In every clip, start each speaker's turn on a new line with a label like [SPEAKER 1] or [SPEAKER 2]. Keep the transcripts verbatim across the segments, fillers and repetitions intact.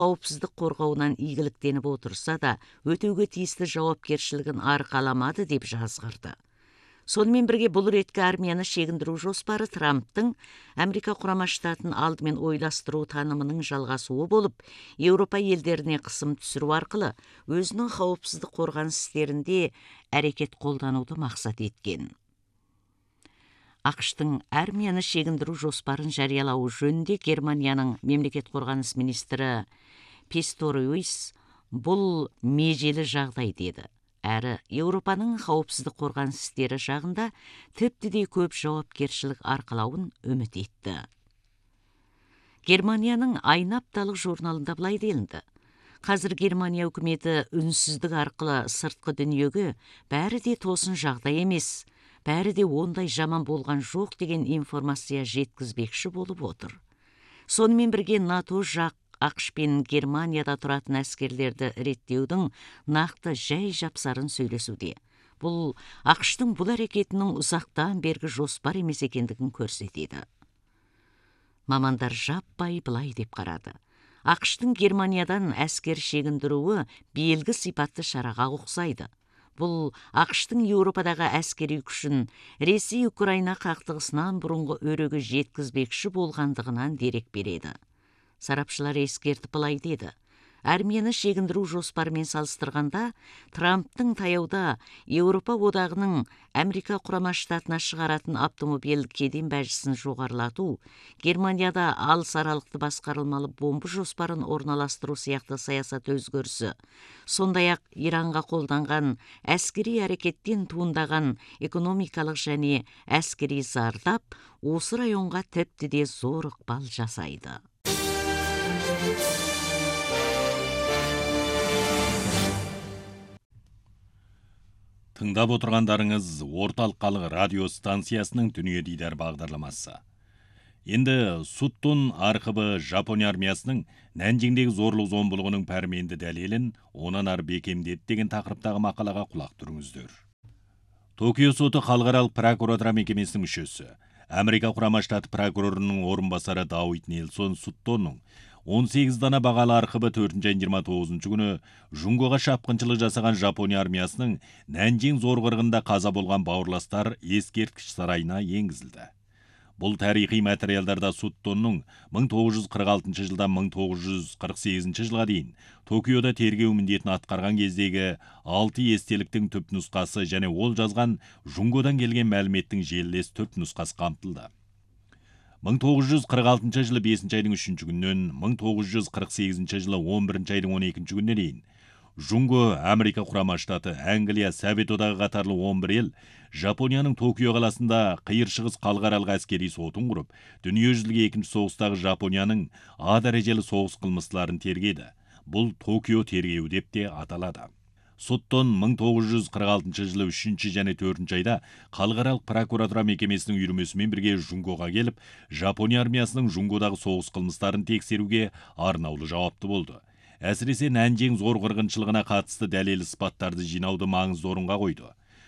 [SPEAKER 1] қауіпсіздік қорғауынан игіліктеніп отырса да, өтеуге тиісті жауапкершілігін арқаламады деп жазғырды. Сонымен бірге бұл реткі армияны шегіндіру жоспары Трамптың Америка құрама штатын алдымен ойластыру танымының жалғасуы болып, Еуропа елдеріне қысым түсіру арқылы өзінің қауіпсіздік қорғаныс істерінде әрекет қолдануды мақсат еткен. ақш-тың армияны шегіндіру жоспарын жариялауы жөнінде Германияның мемлекет қорғаныс министрі Писториус бұл межелі жағдай деді. Әрі Еуропаның қауіпсіздік қорғаныс істері жағында тіпті де көп жауапкершілік арқалауын үміт етті. Германияның Айна апталық журналында былай делінді: қазір Германия үкіметі үнсіздік арқылы сыртқы дүниеге бәрі де тосын жағдай емес, бәрі де ондай жаман болған жоқ деген информация жеткізбекші болып отыр. Сонымен бірге НАТО жақ ақш пен Германияда тұратын әскерлерді реттеудің нақты жай жапсарын сөйлесуде. Бұл ақш-тың бұл әрекетінің ұзақтан бергі жоспар емес екендігін көрсетеді. Мамандар жаппай былай деп қарады: ақш-тың Германиядан әскер шегіндіруі белгі сипатты шараға ұқсайды. Бұл ақш-тың Еуропадағы әскери күшін Ресей Украина қақтығысынан бұрынғы өреге жеткізбекші болғандығынан дерек береді. Сарапшылар ескертіп былай деді: армияны шегіндіру жоспарымен салыстырғанда, Трамптың таяуда Еуропа одағының Америка құрама штатына шығаратын автомобиль кеден бәжісін жоғарылату, Германияда алыс аралықты басқарылмалы бомба жоспарын орналастыру сияқты саясат өзгерісі, сондай-ақ Иранға қолданған әскери әрекеттен туындаған экономикалық және әскери зардап осы районға тіпті де зор ықпал жасайды.
[SPEAKER 2] Тыңдап отырғандарыңыз орталық халық радио станциясының Дүние Дидар бағдарламасы. Енді Суттун арқыбы Жапония армиясының Нанжиңдегі зорлық зомбылығының пәрменді дәлелін онан ары бекемдеді деген тақырыптағы мақалаға құлақ түріңіздер. Токио соты халықаралық прокуратура мекемесінің мүшесі, Америка құрама штаты прокурорының орынбасары Дауид Нельсон Суттонның он сегіз дана бағалы арқыбы төртінші айының жиырма тоғызыншы күні Жунгоға шапқыншылық жасаған Жапония армиясының Нанжиң зорғырғында қаза болған бауырластар ескерткіш сарайына енгізілді. Бұл тарихи материалдарда Суттонның мың тоғыз жүз қырық алтыншы жылдан мың тоғыз жүз қырық сегізінші жылға дейін Токиода тергеу міндетін атқарған кездегі алты естеліктің түп нұсқасы және ол жазған Жунгодан келген мәліметтің желілес түп нұсқасы қамтылды. мың тоғыз жүз қырық алтыншы жылы бесінші айдың үшінші күнінен мың тоғыз жүз қырық сегізінші жылы он бірінші айдың он екінші күніне дейін Жунго, Америка құрама штаты, Англия, Совет одағы қатарлы он бір ел Жапонияның Токио қаласында қиыр шығыс халықаралық әскери сотын құрып, дүниежүзілік екінші соғыстағы Жапонияның А дәрежелі соғыс қылмыстыларын тергеді. Бұл Токио тергеуі деп те аталады. Суттон мың тоғыз жүз қырық алтыншы жылы үшінші және төртінші айда халықаралық прокуратура мекемесінің үйірмесімен бірге Жунгоға келіп, Жапония армиясының Жунгодағы соғыс қылмыстарын тексеруге арнаулы жауапты болды. Әсіресе Нанжиң зор қырғыншылығына қатысты дәлел іспаттарды жинауды маңызды орынға қойды.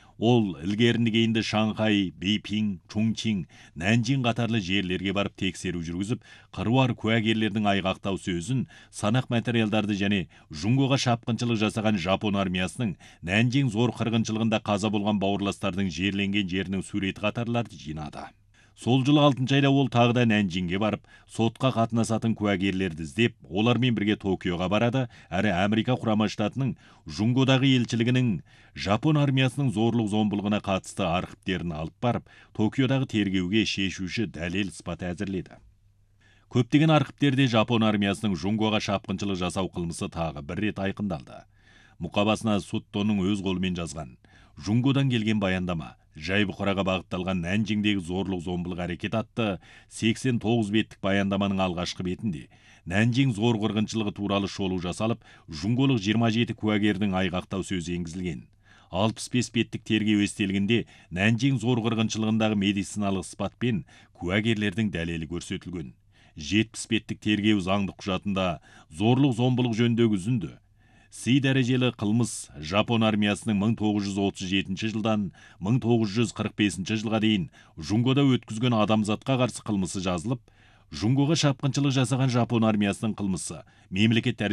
[SPEAKER 2] Ол ілгерінді кейінді Шанхай, Бейпин, Чунчин, Нанжиң қатарлы жерлерге барып тексеру жүргізіп, қыруар куәгерлердің айғақтау сөзін, санақ материалдарды және Жунгоға шапқыншылық жасаған Жапон армиясының Нанжиң зор қырғыншылығында қаза болған бауырластардың жерленген жерінің суреті қатарларды жинады. Сол жылы алтыншы айда ол тағы да Нанжиңге барып, сотқа қатынасатын куәгерлерді іздеп, олармен бірге Токиоға барады, әрі Америка құрама штатының Жунгодағы елшілігінің Жапон армиясының зорлық зомбылығына қатысты архивтерін алып барып, Токиодағы тергеуге шешуші дәлел іспат әзірледі. Көптеген архивтерде Жапон армиясының Жунгоға шапқыншылық жасау қылмысы тағы бір рет айқындалды. Мұқабасына Суттонның өз қолымен жазған Жунгодан келген баяндама, жай бұқараға бағытталған Нанжиңдегі зорлық зомбылық әрекет атты сексен тоғыз беттік баяндаманың алғашқы бетінде Нанжиң зор қырғыншылығы туралы шолу жасалып, жунголық жиырма жеті куәгердің айғақтау сөзі енгізілген. алпыс бес беттік тергеу естелігінде Нанжиң зор қырғыншылығындағы медициналық испат пен куәгерлердің дәлелі көрсетілген. жетпіс беттік тергеу заңдық құжатында зорлық зомбылық жөніндегі үзінді Си дәрежелі қылмыс Жапон армиясының мың тоғыз жүз отыз жетінші жылдан мың тоғыз жүз қырық бесінші жылға дейін Жунгода өткізген адамзатқа қарсы қылмысы жазылып, Жунгоға шапқыншылық жасаған Жапон армиясының қылмысы мемлекет